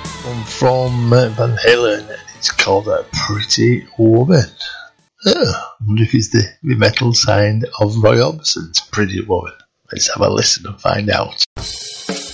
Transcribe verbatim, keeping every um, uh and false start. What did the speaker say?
One from uh, Van Halen, and it's called A Pretty Woman. Oh, I wonder if it's the, the metal side of Roy Orbison's Pretty Woman. Let's have a listen and find out.